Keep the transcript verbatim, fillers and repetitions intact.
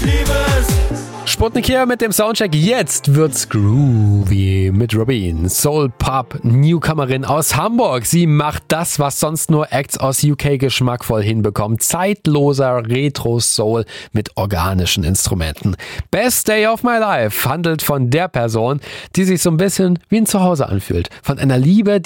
Sputnik hier mit dem Soundcheck. Jetzt wird's groovy mit Robin. Soul-Pop-Newcomerin aus Hamburg. Sie macht das, was sonst nur Acts aus U K geschmackvoll hinbekommen. Zeitloser Retro-Soul mit organischen Instrumenten. Best Day of My Life handelt von der Person, die sich so ein bisschen wie ein Zuhause anfühlt. Von einer Liebe,